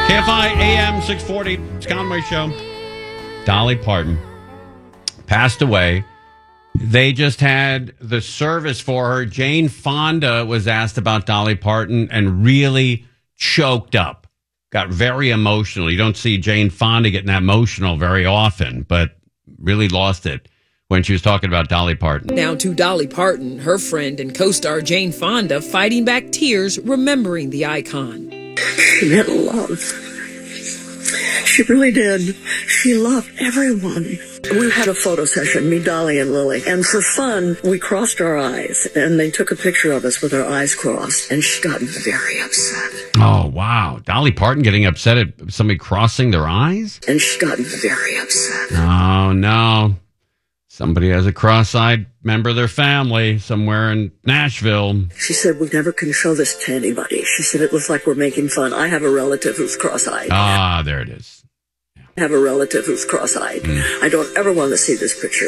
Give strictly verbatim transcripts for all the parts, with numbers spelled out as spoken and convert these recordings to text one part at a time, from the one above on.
K F I A M six forty, it's Conway Show. Dolly Parton passed away. They just had the service for her. Jane Fonda was asked about Dolly Parton and really choked up. Got very emotional. You don't see Jane Fonda getting that emotional very often, but really lost it when she was talking about Dolly Parton. Now to Dolly Parton, her friend and co-star Jane Fonda fighting back tears, remembering the icon. She meant love. She really did. She loved everyone. We had a photo session, me, Dolly, and Lily. And for fun, we crossed our eyes. And they took a picture of us with our eyes crossed. And she got very upset. Oh, wow. Dolly Parton getting upset at somebody crossing their eyes? And she got very upset. Oh, no. Somebody has a cross-eyed member of their family somewhere in Nashville. She said, we never can show this to anybody. She said, it looks like we're making fun. I have a relative who's cross-eyed. Ah, there it is. Yeah. I have a relative who's cross-eyed. Mm. I don't ever want to see this picture.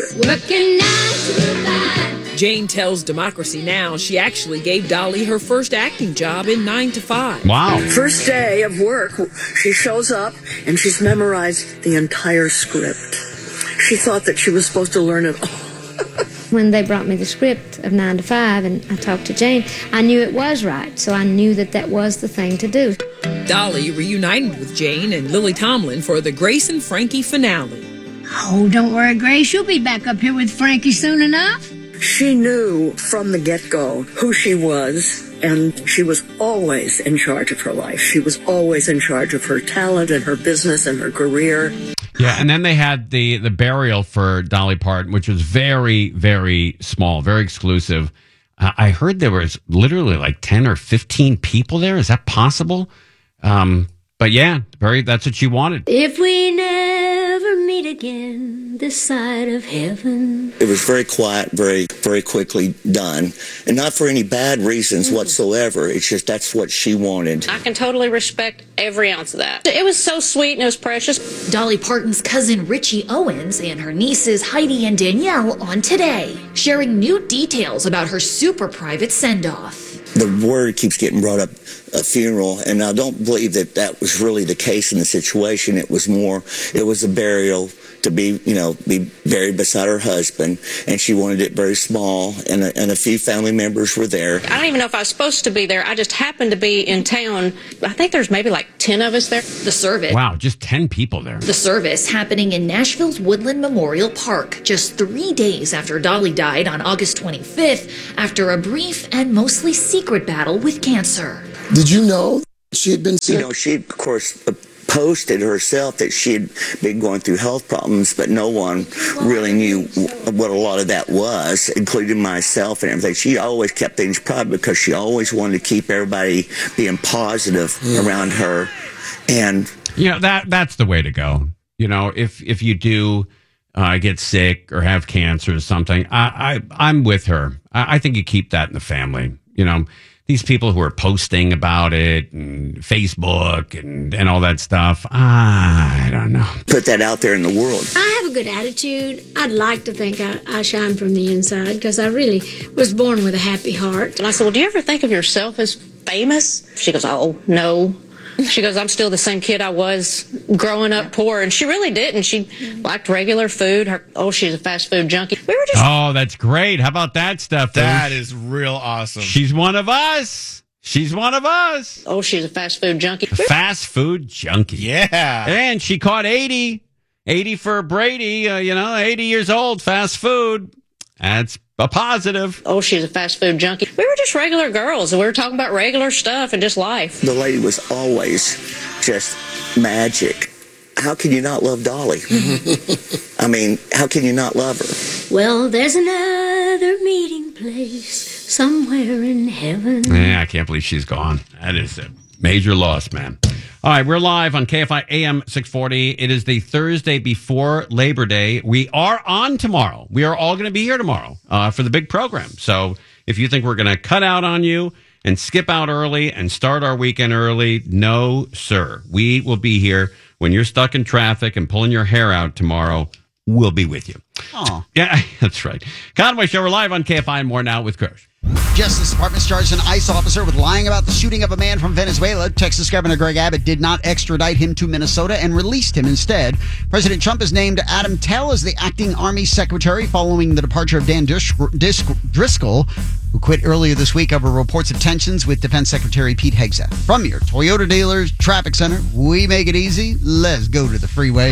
Jane tells Democracy Now! She actually gave Dolly her first acting job in nine to five. Wow. First day of work, she shows up and she's memorized the entire script. She thought that she was supposed to learn it all. When they brought me the script of nine to five and I talked to Jane, I knew it was right, so I knew that that was the thing to do. Dolly reunited with Jane and Lily Tomlin for the Grace and Frankie finale. Oh, don't worry, Grace. You'll be back up here with Frankie soon enough. She knew from the get-go who she was, and she was always in charge of her life. She was always in charge of her talent and her business and her career. Yeah, and then they had the, the burial for Dolly Parton, which was very, very small, very exclusive. Uh, I heard there was literally like ten or fifteen people there. Is that possible? Um, but yeah, very, that's what she wanted. If we never meet again this side of heaven. It was very quiet, very, very quickly done. And not for any bad reasons whatsoever. It's just that's what she wanted. I can totally respect every ounce of that. It was so sweet and it was precious. Dolly Parton's cousin Richie Owens and her nieces Heidi and Danielle on Today, sharing new details about her super private send-off. The word keeps getting brought up, a funeral, and I don't believe that that was really the case in the situation. It was more, it was a burial to be, you know, be buried beside her husband, and she wanted it very small, and a, and a few family members were there. I don't even know if I was supposed to be there. I just happened to be in town. I think there's maybe like ten of us there. The service. Wow, just ten people there. The service happening in Nashville's Woodland Memorial Park just three days after Dolly died on August twenty-fifth after a brief and mostly secret battle with cancer. Did you know she had been sick? You know, she, of course, posted herself that she had been going through health problems, but no one really knew what a lot of that was, including myself and everything. She always kept things private because she always wanted to keep everybody being positive yeah. around her. And you know, that that's the way to go. You know, if if you do uh, get sick or have cancer or something, I, I I'm with her. I, I think you keep that in the family. You know, these people who are posting about it and Facebook and, and all that stuff, I don't know. Put that out there in the world. I have a good attitude. I'd like to think I, I shine from the inside because I really was born with a happy heart. And I said, well, do you ever think of yourself as famous? She goes, oh, no. She goes, I'm still the same kid I was growing up poor. And she really didn't. She liked regular food. Her, oh, she's a fast food junkie. We were just. Oh, that's great. How about that stuff? That is real awesome. She's one of us. She's one of us. Oh, she's a fast food junkie. A fast food junkie. Yeah. And she caught eighty. eighty for Brady, uh, you know, eighty years old, fast food. That's a positive. Oh, she's a fast food junkie. We were just regular girls. We were talking about regular stuff and just life. The lady was always just magic. How can you not love Dolly? I mean, how can you not love her? Well, there's another meeting place somewhere in heaven. Yeah, I can't believe she's gone. That is a major loss, man. All right, we're live on K F I A M six forty. It is the Thursday before Labor Day. We are on tomorrow. We are all going to be here tomorrow uh, for the big program. So if you think we're going to cut out on you and skip out early and start our weekend early, no, sir. We will be here when you're stuck in traffic and pulling your hair out tomorrow. We'll be with you. Oh, yeah, that's right. Conway Show, we're live on K F I and more now with Krosh. Justice Department charged an ICE officer with lying about the shooting of a man from Venezuela. Texas Governor Greg Abbott did not extradite him to Minnesota and released him instead. President Trump has named Adam Tell as the acting Army Secretary following the departure of Dan Dis- Dis- Driscoll, who quit earlier this week over reports of tensions with Defense Secretary Pete Hegseth. From your Toyota dealers traffic center, we make it easy. Let's go to the freeway.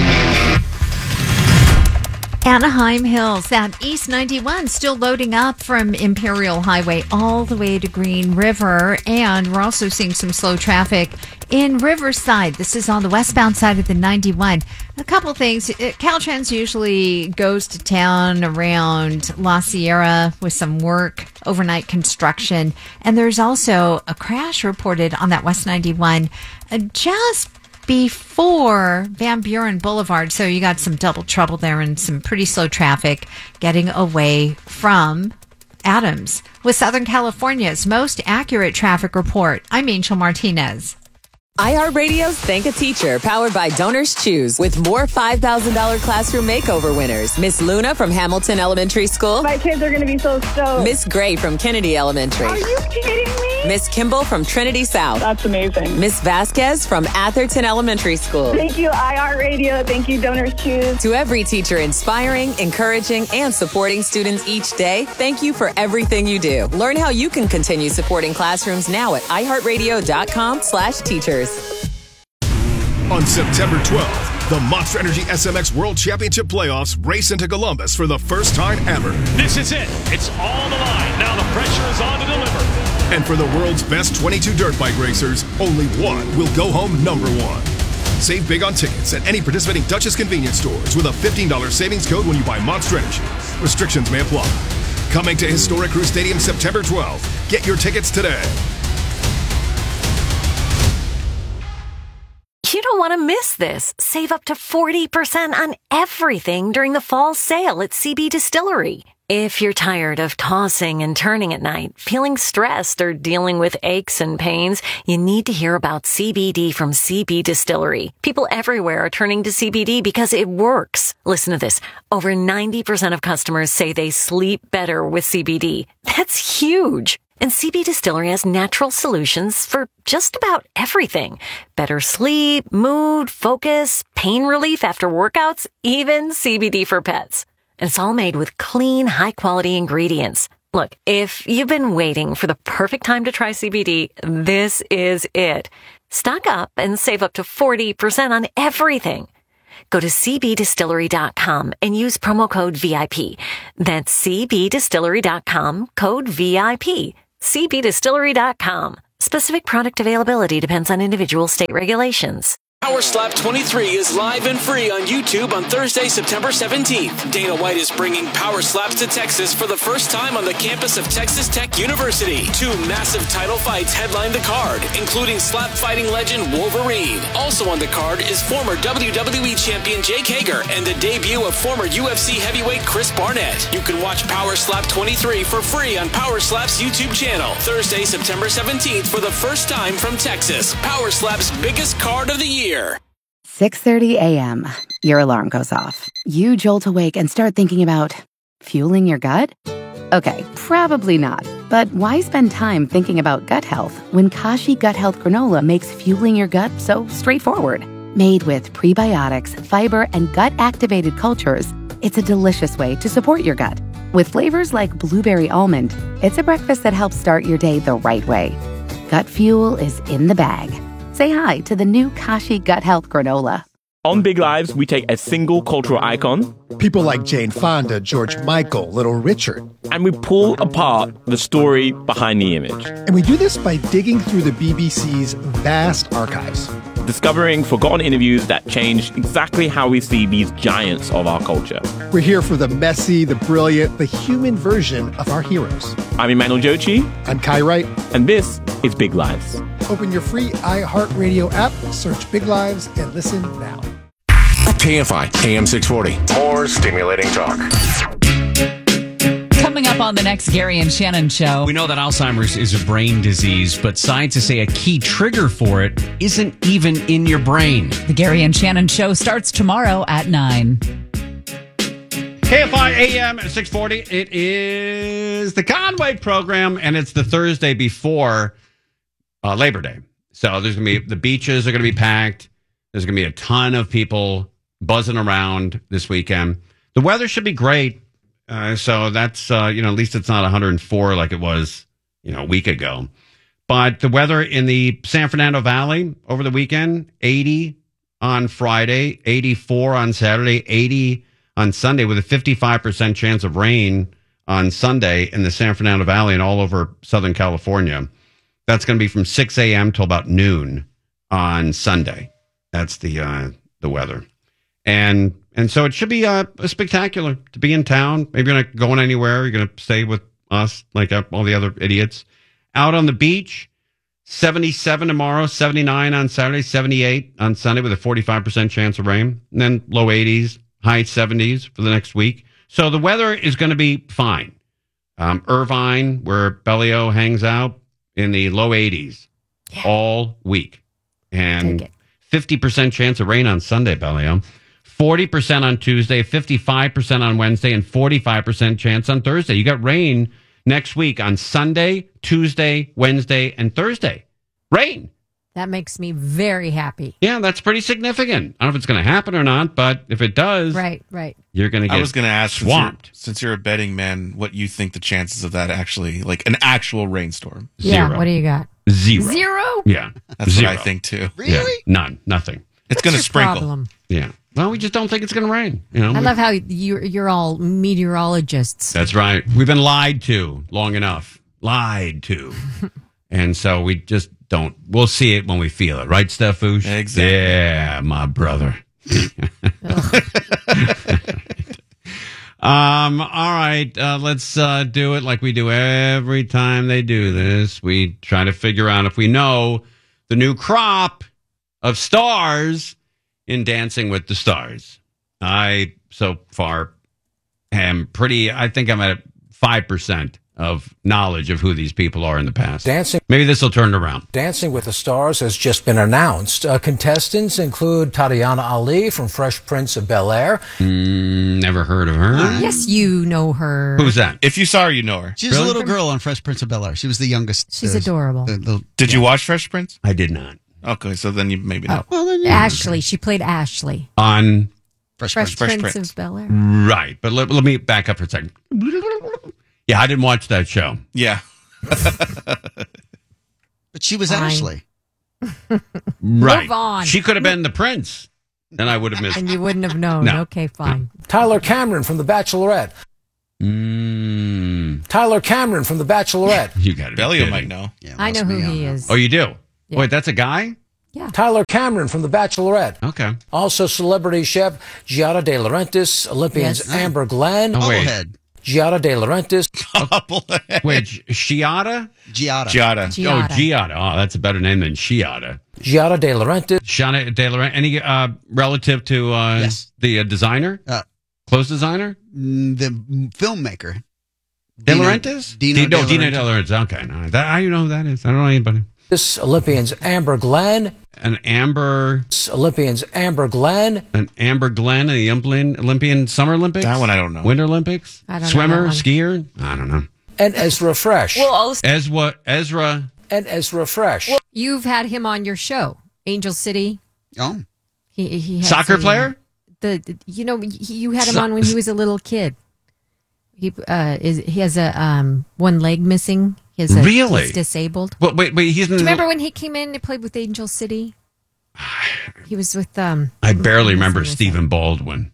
Anaheim Hills, that East ninety-one still loading up from Imperial Highway all the way to Green River. And we're also seeing some slow traffic in Riverside. This is on the westbound side of the ninety-one. A couple things. Caltrans usually goes to town around La Sierra with some work, overnight construction. And there's also a crash reported on that West ninety-one uh, just before Van Buren Boulevard. So you got some double trouble there and some pretty slow traffic getting away from Adams. With Southern California's most accurate traffic report, I'm Angel Martinez. iHeartRadio's Thank a Teacher, powered by Donors Choose, with more five thousand dollars classroom makeover winners. Miss Luna from Hamilton Elementary School. My kids are going to be so stoked. Miss Gray from Kennedy Elementary. Are you kidding me? Miss Kimball from Trinity South. That's amazing. Miss Vasquez from Atherton Elementary School. Thank you, iHeartRadio. Thank you, Donors Choose. To every teacher inspiring, encouraging, and supporting students each day, thank you for everything you do. Learn how you can continue supporting classrooms now at iHeartRadio.com slash teachers. On September twelfth, the Monster Energy S M X World Championship Playoffs race into Columbus for the first time ever. This is it. It's all on the line. Now the pressure is on to deliver. And for the world's best twenty-two dirt bike racers, only one will go home number one. Save big on tickets at any participating Duchess convenience stores with a fifteen dollars savings code when you buy Monster Energy. Restrictions may apply. Coming to Historic Crew Stadium September twelfth. Get your tickets today. You don't want to miss this. Save up to forty percent on everything during the fall sale at C B Distillery. If you're tired of tossing and turning at night, feeling stressed, or dealing with aches and pains, you need to hear about C B D from C B Distillery. People everywhere are turning to C B D because it works. Listen to this. Over ninety percent of customers say they sleep better with C B D. That's huge. And C B Distillery has natural solutions for just about everything. Better sleep, mood, focus, pain relief after workouts, even C B D for pets. And it's all made with clean, high-quality ingredients. Look, if you've been waiting for the perfect time to try C B D, this is it. Stock up and save up to forty percent on everything. Go to C B distillery dot com and use promo code V I P. That's C B distillery dot com, code V I P. C B distillery dot com. Specific product availability depends on individual state regulations. Power Slap twenty-three is live and free on YouTube on Thursday, September seventeenth. Dana White is bringing Power Slaps to Texas for the first time on the campus of Texas Tech University. Two massive title fights headline the card, including slap fighting legend Wolverine. Also on the card is former W W E champion Jake Hager and the debut of former U F C heavyweight Chris Barnett. You can watch Power Slap twenty-three for free on Power Slap's YouTube channel. Thursday, September seventeenth for the first time from Texas. Power Slap's biggest card of the year. six thirty a.m. Your alarm goes off. You jolt awake and start thinking about fueling your gut? Okay, probably not. But why spend time thinking about gut health when Kashi Gut Health Granola makes fueling your gut so straightforward? Made with prebiotics, fiber, and gut-activated cultures, it's a delicious way to support your gut. With flavors like blueberry almond, it's a breakfast that helps start your day the right way. Gut fuel is in the bag. Say hi to the new Kashi Gut Health Granola. On Big Lives, we take a single cultural icon, people like Jane Fonda, George Michael, Little Richard, and we pull apart the story behind the image. And we do this by digging through the B B C's vast archives, discovering forgotten interviews that changed exactly how we see these giants of our culture. We're here for the messy, the brilliant, the human version of our heroes. I'm Emmanuel Jochi. I'm Kai Wright. And this is Big Lives. Open your free iHeartRadio app, search Big Lives, and listen now. K F I, A M six forty. More stimulating talk. Coming up on the next Gary and Shannon show. We know that Alzheimer's is a brain disease, but scientists say a key trigger for it isn't even in your brain. The Gary and Shannon show starts tomorrow at nine. K F I A M six forty. It is is the Conway program, and it's the Thursday before uh, Labor Day. So there's going to be, the beaches are going to be packed. There's going to be a ton of people buzzing around this weekend. The weather should be great. Uh, so that's, uh, you know, at least it's not one hundred four like it was, you know, a week ago. But the weather in the San Fernando Valley over the weekend, eighty on Friday, eighty-four on Saturday, eighty on Sunday, with a fifty-five percent chance of rain on Sunday in the San Fernando Valley and all over Southern California. That's going to be from six a.m. till about noon on Sunday. That's the uh, the weather. And and so it should be uh, spectacular to be in town. Maybe you're not going anywhere. You're going to stay with us like all the other idiots. Out on the beach, seventy-seven tomorrow, seventy-nine on Saturday, seventy-eight on Sunday with a forty-five percent chance of rain. And then low eighties, high seventies for the next week. So the weather is going to be fine. Um, Irvine, where Bellio hangs out, in the low eighties yeah. all week. And fifty percent chance of rain on Sunday, Bellio. forty percent on Tuesday, fifty-five percent on Wednesday, and forty-five percent chance on Thursday. You got rain next week on Sunday, Tuesday, Wednesday, and Thursday. Rain. That makes me very happy. Yeah, that's pretty significant. I don't know if it's going to happen or not, but if it does, right, right, you're going to get I was going to ask, swamped. Since you're, since you're a betting man, what you think the chances of that actually, like an actual rainstorm? Yeah, Zero. what do you got? Zero. Zero? Yeah. That's Zero. what I think too. Really? Yeah, none. Nothing. It's going to sprinkle. Problem? Yeah. Well, we just don't think it's going to rain. You know, I we, love how you're, you're all meteorologists. That's right. We've been lied to long enough. Lied to. And so we just don't. We'll see it when we feel it. Right, Steffush? Exactly. Yeah, my brother. um. All right. Uh, let's uh, do it like we do every time they do this. We try to figure out if we know the new crop of stars in Dancing with the Stars. I, so far, am pretty, I think I'm at five percent of knowledge of who these people are in the past. Dancing. Maybe this will turn it around. Dancing with the Stars has just been announced. Uh, contestants include Tatiana Ali from Fresh Prince of Bel-Air. Mm, never heard of her. Yes, you know her. Who's that? If you saw her, you know her. She was really? a little girl on Fresh Prince of Bel-Air. She was the youngest. She's uh, adorable. The, the, Did yeah. you watch Fresh Prince? I did not. Okay, so then you maybe not. Oh, well, then, yeah. Ashley. She played Ashley. On Fresh, Fresh Prince. Prince, Prince of Bel-Air. Right. But let, let me back up for a second. Yeah, I didn't watch that show. Yeah. But she was Fine. Ashley. Right. Move on. She could have been the prince. And I would have missed. And you wouldn't have known. No. Okay, fine. Tyler Cameron from The Bachelorette. Mm, Tyler Cameron from The Bachelorette. you got it. Bellio might know. Yeah, I know lost who me on he that. is. Oh, you do? Yeah. Wait, that's a guy? Yeah. Tyler Cameron from The Bachelorette. Okay. Also celebrity chef Giada De Laurentiis, Olympians Yes. Amber Glenn, Oh, wait. Bubblehead. Giada De Laurentiis, Wait, Giada? Giada. Giada. Giada. Oh, Giada. Oh, that's a better name than Giada. Giada De Laurentiis, Shauna De Laurent. Any uh, relative to uh, Yes. the uh, designer? Uh, Clothes designer? mm, the filmmaker. De Dino- Laurentiis? Dino Di- no, De Dino Laurentiis. De Laurentiis. Okay. No, that, how do you know who that is? I don't know anybody. Olympians Amber Glenn, An Amber, Olympians Amber Glenn, an Amber Glenn, the Olympian, Olympian Summer Olympics? That one I don't know. Winter Olympics? I don't know Swimmer? that one. Skier? I don't know. and Ezra Fresh. Ezra, Ezra. and Ezra Fresh. You've had him on your show, Angel City. Oh. He, he has Soccer a, uh, player? The, the you know he, you had him So- on when he was a little kid. He uh is he has a um one leg missing. He has a, Really? he's disabled. Well, wait, wait, he's in Do you remember when he came in and played with Angel City? He was with um. I barely who was remember in this? Stephen Baldwin.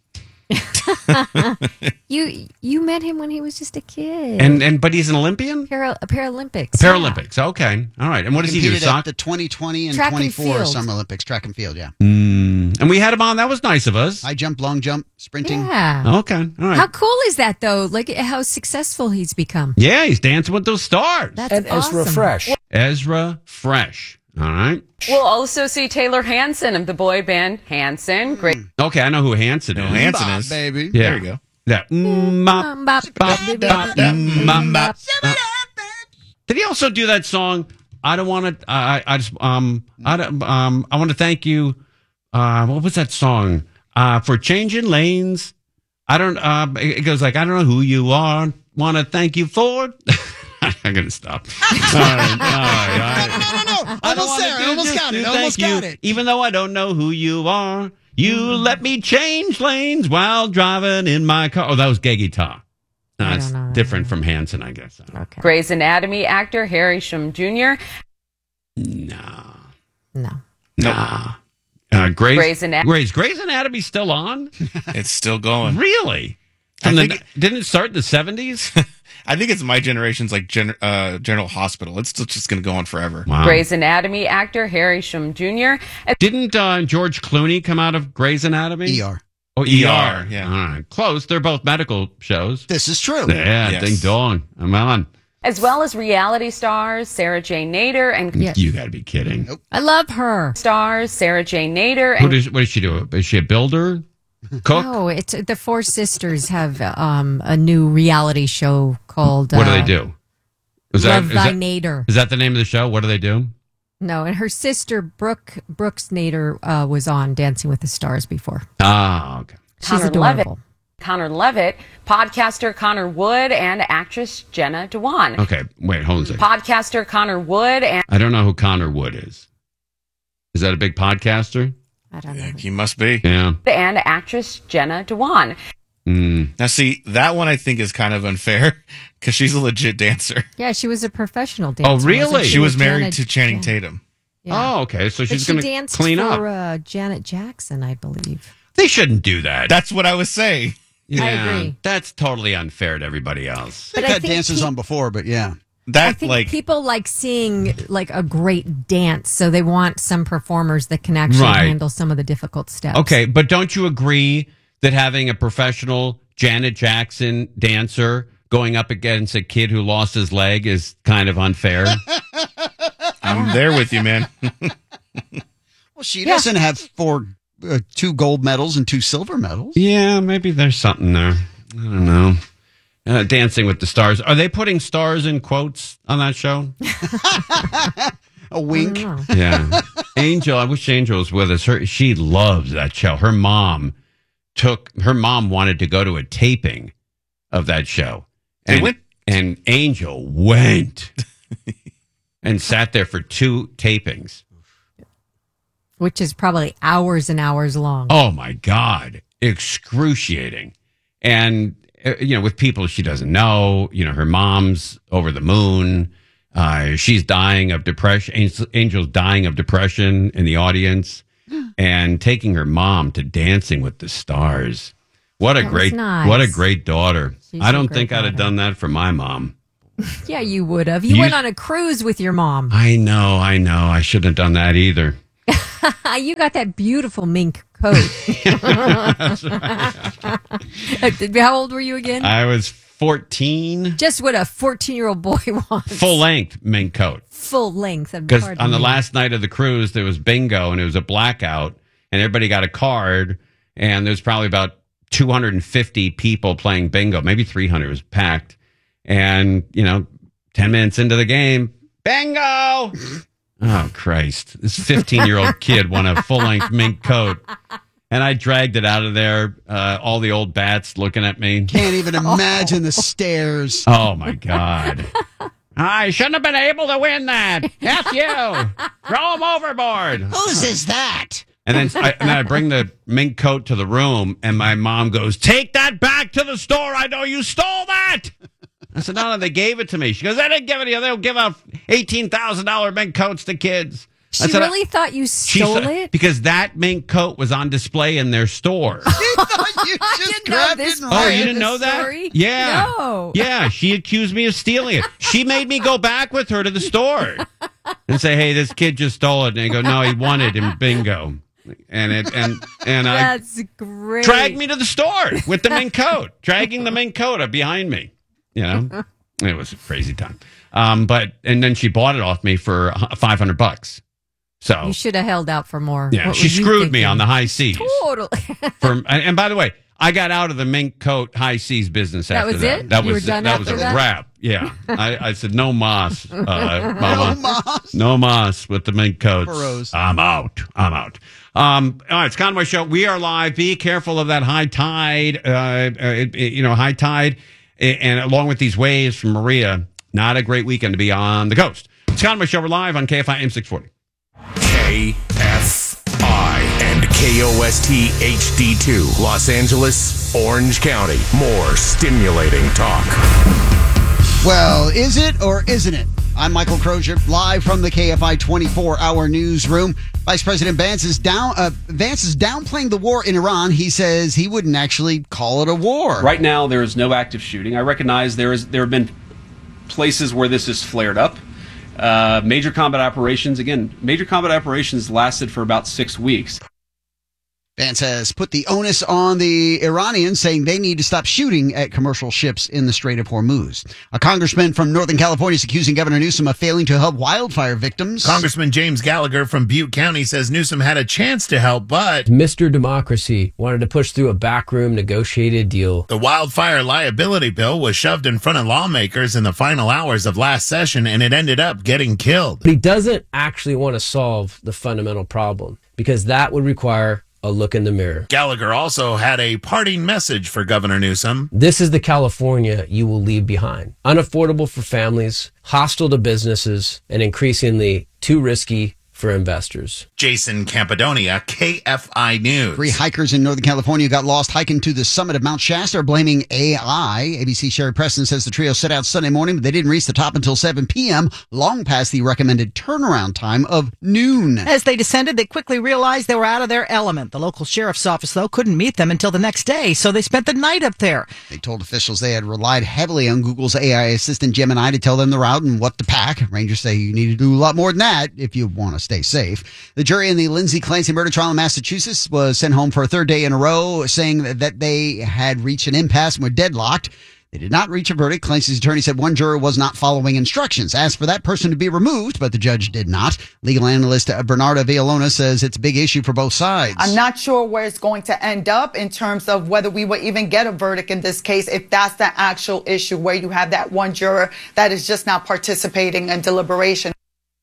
You you met him when he was just a kid. And and but he's an Olympian? Para, Paralympics. Paralympics. Okay. All right. And what does he do? Competed at Soc- the twenty twenty and Track and twenty-four field. Summer Olympics, track and field, yeah. Mm, and we had him on. That was nice of us. High jump, long jump, sprinting. Yeah. Okay. All right. How cool is that though? Like how successful he's become. Yeah, he's dancing with those stars. That's and awesome. Ezra Fresh. Ezra Fresh. All right. We'll also see Taylor Hanson of the boy band Hanson. Great. Okay, I know who Hanson is. No, Hanson Bop, is. baby. Yeah. There you go. Yeah. Mm, bop, Um, bop, bop, bop, bop, bop, mm, bop, bop, bop. Did he also do that song? I don't want to. I, I just um. I don't, um. I want to thank you. Uh, what was that song? Uh, for changing lanes. I don't. Uh, it goes like I don't know who you are. want to thank you for. I'm going to stop. All right, all right, all right. No, no, no, no. I don't Almost wanna there. do- Almost just got do it. thank Almost you. got it. Even though I don't know who you are, you let me change lanes while driving in my car. Oh, that was Geggy Ta. No, I it's don't know. different from Hanson, I guess. Okay. Grey's Anatomy actor Harry Shum Junior No. No. Nah. Uh, Grey's, Grey's Ana- Grey's, Grey's Anatomy still on? It's still going. Really? I From the, think- didn't it start in the seventies? I think it's my generation's like gen, uh, General Hospital. It's still just going to go on forever. Wow. Grey's Anatomy actor Harry Shum Junior Didn't uh, George Clooney come out of Grey's Anatomy? E R. Oh, E R. E R, yeah. All right. Close. They're both medical shows. This is true. Yeah, Yes. ding dong. I'm on. as well as reality stars Sarah J. Nader and Yes. You got to be kidding. I love her. stars Sarah J. Nader Who and does, what does she do? Is she a builder? Cook? No, it's the four sisters have um, a new reality show called. What do they uh, do? Is Love is Thy that- Nader. Is that the name of the show? What do they do? No, and her sister Brooke Brooks Nader uh, was on Dancing with the Stars before. Ah, okay. She's Connor adorable. Levitt. Connor Levitt, podcaster Connor Wood, and actress Jenna Dewan. Okay, wait, hold on a second. Podcaster Connor Wood and I don't know who Connor Wood is. Is that a big podcaster? I don't know. He must be. Yeah. and actress Jenna Dewan. Mm. Now, see, that one I think is kind of unfair because she's a legit dancer. Yeah, she was a professional dancer. Oh, wasn't really? She was married Janet- to Channing Jan- Tatum. Yeah. Oh, okay. So But she's she going to danced clean for up. Uh, Janet Jackson, I believe. They shouldn't do that. That's what I was saying. yeah, agree. That's totally unfair to everybody else. They've But I had think dances pe- on before, but yeah. I That, think like, people like seeing like a great dance, so they want some performers that can actually Right. handle some of the difficult steps. Okay, but don't you agree that having a professional Janet Jackson dancer going up against a kid who lost his leg is kind of unfair? I'm there with you, man. Well, she doesn't have four, uh, two gold medals and two silver medals. Yeah, maybe there's something there. I don't know. Uh, Dancing with the Stars. Are they putting stars in quotes on that show? A wink. Yeah. Angel, I wish Angel was with us. Her, she loves that show. Her mom took, her mom wanted to go to a taping of that show. They And, went? and Angel went and sat there for two tapings. Which is probably hours and hours long. Oh my God. Excruciating. And, uh, you know, with people she doesn't know, you know, her mom's over the moon. Uh, she's dying of depression. Angel- Angel's dying of depression in the audience and taking her mom to Dancing with the Stars. What a That was great, nice. what a great daughter. She's I a don't great think I'd have daughter. done that for my mom. Yeah, you would have. You, You- went on a cruise with your mom. I know, I know. I shouldn't have done that either. You got that beautiful mink coat. How old were you again? I was fourteen, Just what a fourteen-year-old boy wants. full length mink coat. Full length. That'd be Because hard to on the make. last night of the cruise, there was bingo and it was a blackout, and everybody got a card, and there's probably about two hundred fifty people playing bingo, maybe three hundred. It was packed, and you know, ten minutes into the game, bingo! Oh Christ! This fifteen-year-old kid won a full-length mink coat, and I dragged it out of there. Uh, all the old bats looking at me. Can't even imagine the stares. Oh my God. I shouldn't have been able to win that. F you. Throw him overboard. Whose is that? And then, I, and then I bring the mink coat to the room, and my mom goes, "Take that back to the store. I know you stole that." I said, "No, no, they gave it to me." She goes, "I didn't give it to you. They'll give out eighteen thousand dollars mink coats to kids." She I said, really thought you She stole said- it? because that mink coat was on display in their store. You just grabbed it and Oh, ran. you didn't know that? story? Yeah. No. Yeah, she accused me of stealing it. She made me go back with her to the store and say, "Hey, this kid just stole it." And they go, "No, he won it in bingo." And it and and I That's great. dragged me to the store with the mink coat, dragging the mink coat up behind me. You know, it was a crazy time. Um, but and then she bought it off me for five hundred bucks. So You should have held out for more. yeah, What she were you screwed me thinking? on the high seas. Totally. For, and, and by the way, I got out of the mink coat high seas business That after was that. it? That You was were done that was a after that? wrap. Yeah, I, I said no mas, uh, mama, no mas, no mas with the mink coats. Burrows. I'm out. I'm out. Um, all right, it's Conway Show. We are live. Be careful of that high tide. Uh, uh, it, it- you know, high tide. and along with these waves from Maria, not a great weekend to be on the coast. Scott and Michelle, we're live on K F I A M six forty. K F I and K O S T H D two, Los Angeles, Orange County. More stimulating talk. Well, is it or isn't it? I'm Michael Crozier, live from the K F I twenty-four hour newsroom. Vice President Vance is down. Uh, Vance is downplaying the war in Iran. He says he wouldn't actually call it a war. Right now, there is no active shooting. I recognize there is there have been places where this has flared up. Uh, major combat operations, again, major combat operations lasted for about six weeks. Vance has put the onus on the Iranians, saying they need to stop shooting at commercial ships in the Strait of Hormuz. A congressman from Northern California is accusing Governor Newsom of failing to help wildfire victims. Congressman James Gallagher from Butte County says Newsom had a chance to help, but Mister Democracy wanted to push through a backroom negotiated deal. The wildfire liability bill was shoved in front of lawmakers in the final hours of last session, and it ended up getting killed. But he doesn't actually want to solve the fundamental problem, because that would require a look in the mirror. Gallagher also had a parting message for Governor Newsom. This is the California you will leave behind. Unaffordable for families, hostile to businesses, and increasingly too risky for investors. Jason Campidonia, K F I News. Three hikers in Northern California got lost hiking to the summit of Mount Shasta, are blaming A I. A B C Sherry Preston says the trio set out Sunday morning, but they didn't reach the top until seven p.m., long past the recommended turnaround time of noon. As they descended, they quickly realized they were out of their element. The local sheriff's office, though, couldn't meet them until the next day, so they spent the night up there. They told officials they had relied heavily on Google's A I assistant Gemini to tell them the route and what to pack. Rangers say you need to do a lot more than that if you want to stay safe. The jury in the Lindsay Clancy murder trial in Massachusetts was sent home for a third day in a row, saying that they had reached an impasse and were deadlocked. They did not reach a verdict. Clancy's attorney said one juror was not following instructions, asked for that person to be removed, but the judge did not. Legal analyst Bernarda Villalona says it's a big issue for both sides. I'm not sure where it's going to end up in terms of whether we will even get a verdict in this case, if that's the actual issue, where you have that one juror that is just not participating in deliberation.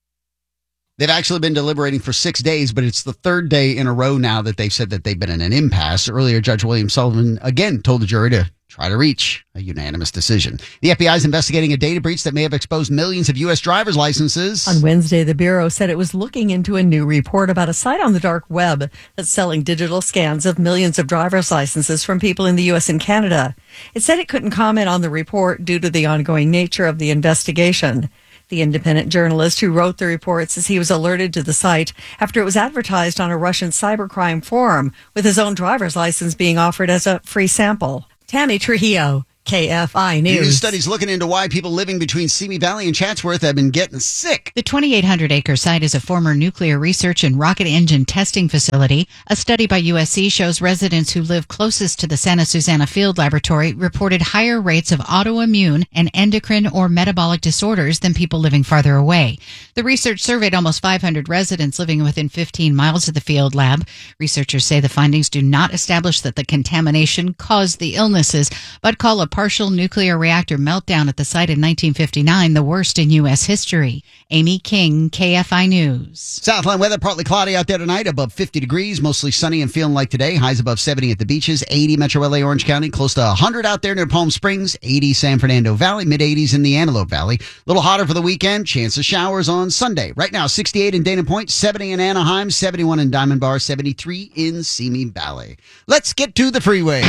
They've actually been deliberating for six days, but it's the third day in a row now that they've said that they've been in an impasse. Earlier, Judge William Sullivan again told the jury to try to reach a unanimous decision. The F B I is investigating a data breach that may have exposed millions of U S driver's licenses. On Wednesday, the Bureau said it was looking into a new report about a site on the dark web that's selling digital scans of millions of driver's licenses from people in the U S and Canada. It said it couldn't comment on the report due to the ongoing nature of the investigation. The independent journalist who wrote the report says he was alerted to the site after it was advertised on a Russian cybercrime forum, with his own driver's license being offered as a free sample. Tammy Trujillo, K F I News. New studies looking into why people living between Simi Valley and Chatsworth have been getting sick. The twenty-eight hundred acre site is a former nuclear research and rocket engine testing facility. A study by U S C shows residents who live closest to the Santa Susana Field Laboratory reported higher rates of autoimmune and endocrine or metabolic disorders than people living farther away. The research surveyed almost five hundred residents living within fifteen miles of the field lab. Researchers say the findings do not establish that the contamination caused the illnesses, but call a partial nuclear reactor meltdown at the site in nineteen fifty-nine the worst in U S history. Amy King, K F I News. Southland weather, partly cloudy out there tonight, above fifty degrees, mostly sunny and feeling like today. Highs above seventy at the beaches, eighty Metro L A, Orange County, close to one hundred out there near Palm Springs, eighty San Fernando Valley, mid-eighties in the Antelope Valley. A little hotter for the weekend, chance of showers on Sunday. Right now, sixty-eight in Dana Point, seventy in Anaheim, seventy-one in Diamond Bar, seventy-three in Simi Valley. Let's get to the freeways.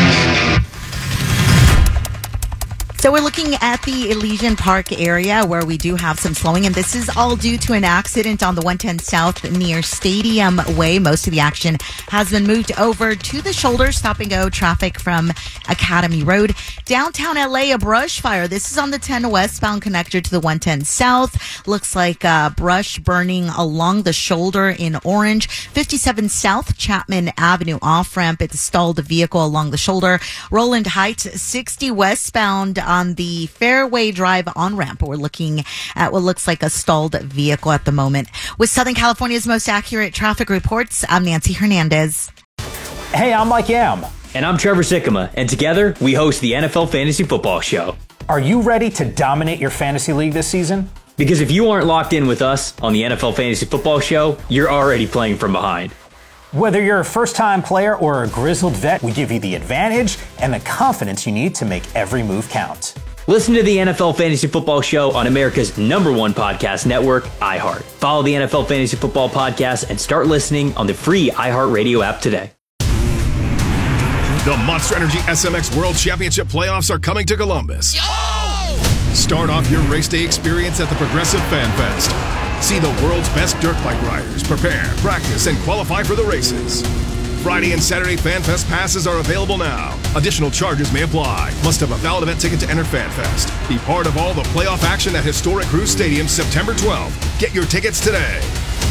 So we're looking at the Elysian Park area where we do have some slowing, and this is all due to an accident on the one ten South near Stadium Way. Most of the action has been moved over to the shoulder, stop and go traffic from Academy Road. Downtown L A, a brush fire. This is on the ten westbound connector to the one ten South. Looks like uh, brush burning along the shoulder in orange. fifty-seven South Chapman Avenue off-ramp. It's a stalled vehicle along the shoulder. Roland Heights, sixty westbound on the Fairway Drive on-ramp. We're looking at what looks like a stalled vehicle at the moment. With Southern California's most accurate traffic reports, I'm Nancy Hernandez. Hey, I'm Mike Yam. And I'm Trevor Sikkema. And together, we host the N F L Fantasy Football Show. Are you ready to dominate your fantasy league this season? Because if you aren't locked in with us on the N F L Fantasy Football Show, you're already playing from behind. Whether you're a first-time player or a grizzled vet, we give you the advantage and the confidence you need to make every move count. Listen to the N F L Fantasy Football Show on America's number one podcast network, iHeart. Follow the N F L Fantasy Football Podcast and start listening on the free iHeartRadio app today. The Monster Energy S M X World Championship playoffs are coming to Columbus. Start off your race day experience at the Progressive Fan Fest. See the world's best dirt bike riders prepare, practice, and qualify for the races. Friday and Saturday Fan Fest passes are available now. Additional charges may apply. Must have a valid event ticket to enter Fan Fest. Be part of all the playoff action at Historic Cruise Stadium September twelfth. Get your tickets today.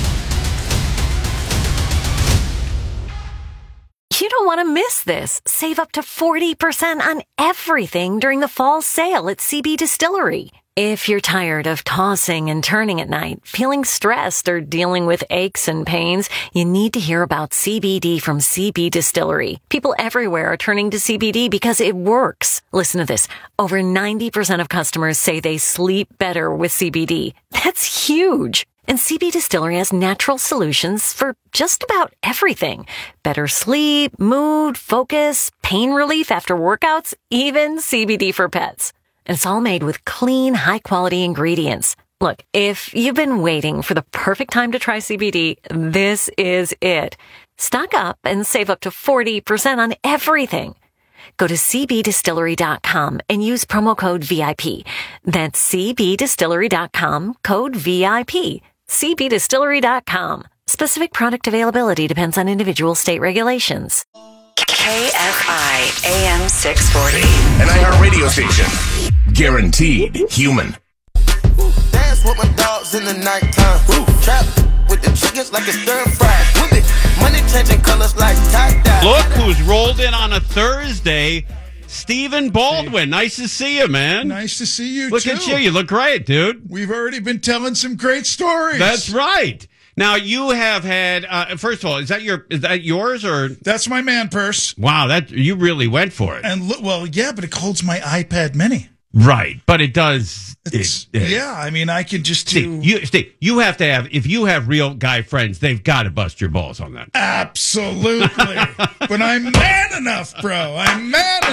You don't want to miss this. Save up to forty percent on everything during the fall sale at C B Distillery. If you're tired of tossing and turning at night, feeling stressed, or dealing with aches and pains, you need to hear about C B D from C B Distillery. People everywhere are turning to C B D because it works. Listen to this. Over ninety percent of customers say they sleep better with C B D. That's huge. And C B Distillery has natural solutions for just about everything. Better sleep, mood, focus, pain relief after workouts, even C B D for pets. And it's all made with clean, high-quality ingredients. Look, if you've been waiting for the perfect time to try C B D, this is it. Stock up and save up to forty percent on everything. Go to c b distillery dot com and use promo code V I P. That's c b distillery dot com, code V I P. c b distillery dot com. Specific product availability depends on individual state regulations. K F I A M six forty. An iHeart radio station. Guaranteed human. Dance with my dogs in the nighttime. Trap with the chickens like a stir fry. Money changing colors like tie-dye. Look who's rolled in on a Thursday. Stephen Baldwin. Nice to see you, man. Nice to see you, look too. Look at you. You look great, dude. We've already been telling some great stories. That's right. Now, you have had, uh, first of all, is that your is that yours or? That's my man purse. Wow, that you really went for it. And look, well, yeah, but it holds my iPad mini. Right, but it does. It, it, yeah, I mean, I could just do. Steve, you, Steve, you have to have, if you have real guy friends, they've got to bust your balls on that. Absolutely. But I'm man enough, bro. I'm man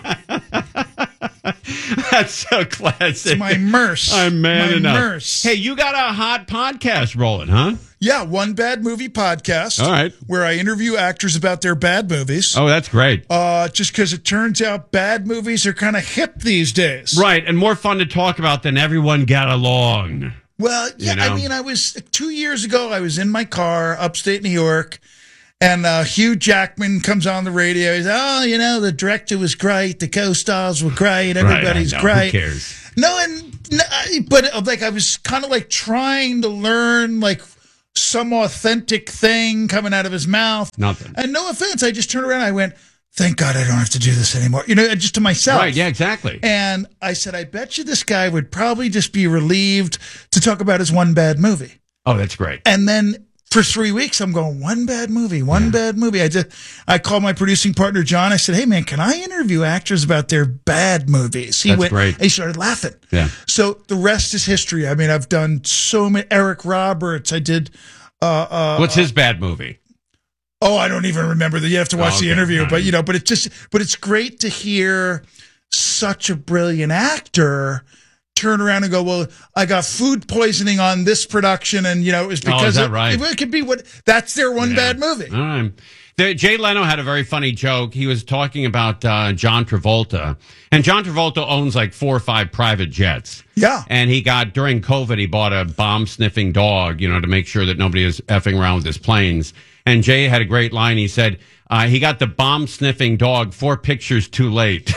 enough. That's so classic. It's my merce. I'm man my enough. Merce. Hey, you got a hot podcast rolling, huh? Yeah, One Bad Movie Podcast. All right. Where I interview actors about their bad movies. Oh, that's great. Uh, just because it turns out bad movies are kind of hip these days. Right, and more fun to talk about than everyone got along. Well, yeah, you know? I mean, I was, two years ago, I was in my car, upstate New York, and uh, Hugh Jackman comes on the radio. He's, oh, you know, the director was great, the co-stars were great, everybody's right, great. Who cares? No, and, no, but like, I was kind of like trying to learn, like, some authentic thing coming out of his mouth. Nothing. And no offense, I just turned around and I went, thank God I don't have to do this anymore. You know, just to myself. Right, yeah, exactly. And I said, I bet you this guy would probably just be relieved to talk about his one bad movie. Oh, that's great. And then for three weeks, I'm going, one bad movie, one yeah. bad movie. I just, I called my producing partner, John. I said, hey, man, can I interview actors about their bad movies? He That's went, great. He started laughing. Yeah. So the rest is history. I mean, I've done so many, Eric Roberts. I did. Uh, uh, What's his bad movie? Oh, I don't even remember that. You have to watch oh, okay. the interview, right. but you know, but it's just, but it's great to hear such a brilliant actor turn around and go, well, I got food poisoning on this production, and you know, it was because oh, is that it, right? it, it could be what that's their one yeah. bad movie. All right. The, Jay Leno had a very funny joke. He was talking about uh, John Travolta, and John Travolta owns like four or five private jets. Yeah. And he got, during COVID, he bought a bomb-sniffing dog, you know, to make sure that nobody is effing around with his planes. And Jay had a great line. He said, uh, he got the bomb-sniffing dog four pictures too late.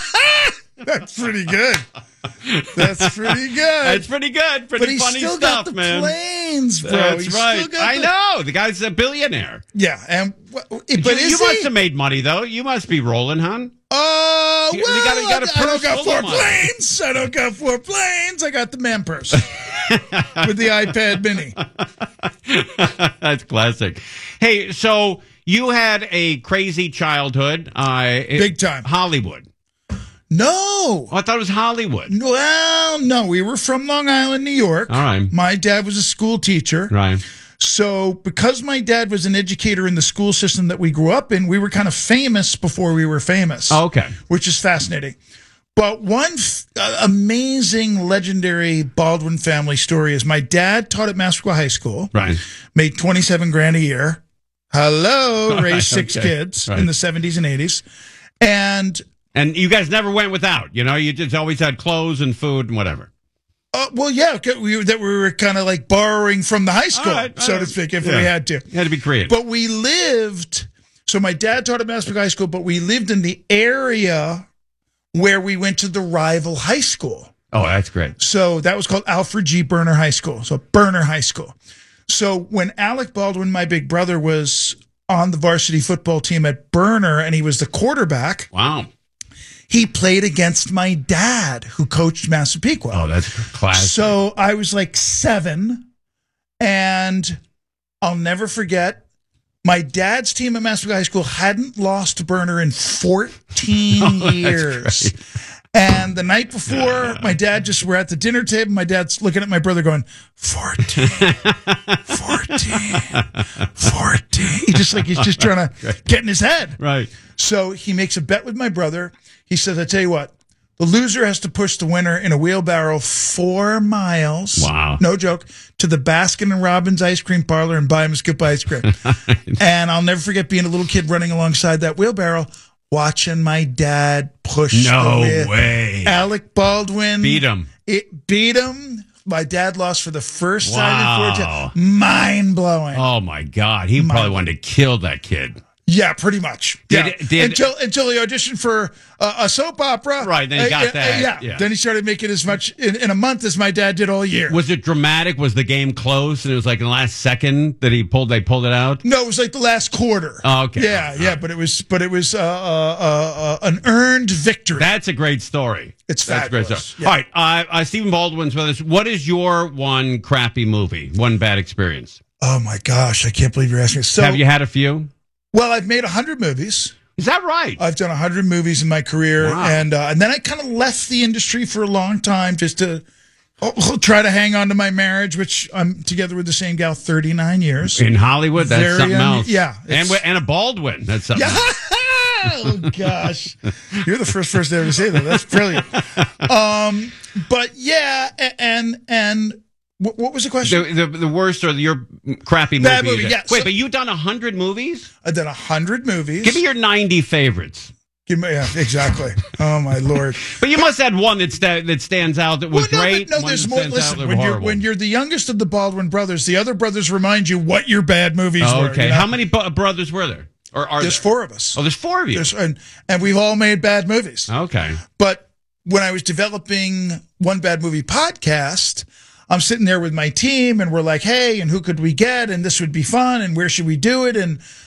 That's pretty good. That's pretty good. That's pretty good. Pretty but he's funny still stuff, got the man. Planes, bro. That's he's right. Still got I the... know. The guy's a billionaire. Yeah. And but you, is you he? must have made money, though. You must be rolling, hon. Oh, you, well, you gotta, you gotta I don't got four money. planes. I don't got four planes. I got the man purse with the iPad mini. That's classic. Hey, so you had a crazy childhood. Uh, Big time. Hollywood. No. Oh, I thought it was Hollywood. Well, no. We were from Long Island, New York. All right. My dad was a school teacher. Right. So because my dad was an educator in the school system that we grew up in, we were kind of famous before we were famous. Oh, okay. Which is fascinating. But one f- uh, amazing, legendary Baldwin family story is my dad taught at Massapequa High School. Right. Made twenty-seven grand a year. Hello. Raised six Okay. kids Right. in the seventies and eighties. And And you guys never went without. You know, you just always had clothes and food and whatever. Uh, well, yeah, okay, we, that we were kind of like borrowing from the high school, All right, all so to right. speak, if Yeah. we had to. You had to be creative. But we lived, so my dad taught at Massapequa High School, but we lived in the area where we went to the rival high school. Oh, that's great. So that was called Alfred G. Burner High School, so Burner High School. So when Alec Baldwin, my big brother, was on the varsity football team at Burner and he was the quarterback. Wow. He played against my dad, who coached Massapequa. Oh, that's classic. So I was like seven, and I'll never forget, my dad's team at Massapequa High School hadn't lost to Burner in fourteen Oh, that's years. great. And the night before, my dad just, we're at the dinner table. My dad's looking at my brother going, fourteen, fourteen, fourteen. He just like, he's just trying to get in his head. Right. So he makes a bet with my brother. He says, I tell you what, the loser has to push the winner in a wheelbarrow four miles. Wow. No joke. To the Baskin and Robbins ice cream parlor and buy him a scoop of ice cream. And I'll never forget being a little kid running alongside that wheelbarrow, watching my dad push No the wheel. way. Alec Baldwin. Beat him. It beat him. My dad lost for the first Wow. time in four times. Mind blowing. Oh, my God. He probably wanted to kill that kid. Yeah, pretty much. Did- yeah, did- until until he auditioned for uh, a soap opera. Right, then he got Uh, uh, that, yeah. yeah. Then he started making as much in, in a month as my dad did all year. Was it dramatic? Was the game close and it was like in the last second that he pulled, they pulled it out? No, it was like the last quarter. Oh, okay. Yeah, yeah, but it was but it was uh, uh, uh, uh, an earned victory. That's a great story. It's That's a great fabulous. story. All right, uh, uh, Stephen Baldwin's with us. What is your one crappy movie, one bad experience? Oh my gosh, I can't believe you're asking. So, Have you had a few? Well, I've made a hundred movies. Is that right? I've done a hundred movies in my career, Wow. and uh, and then I kind of left the industry for a long time just to oh, try to hang on to my marriage, which I'm together with the same gal thirty-nine years In Hollywood, that's Very something un- else. yeah, And, it's- wi- and a Baldwin, that's something Yeah. else. Oh gosh, you're the first person to ever say that. That's brilliant. Um, but yeah, a- and and what, what was the question? The, the, the worst or your crappy Bad movie. movie, yeah. Wait, So- but you've done a hundred movies? I've done a hundred movies. Give me your ninety favorites. Give me, yeah, exactly. Oh my lord! But you must have had one that sta- that stands out that was Well, no, great. but no, one there's that more. stands out Listen, that when was you're horrible. when you're the youngest of the Baldwin brothers, the other brothers remind you what your bad movies Oh, were. okay, you know? how many bu- brothers were there? Or are There's there? four of us. Oh, there's four of you. There's, and and we've all made bad movies. Okay. But when I was developing One Bad Movie podcast, I'm sitting there with my team and we're like, hey, and who could we get? And this would be fun. And where should we do it? And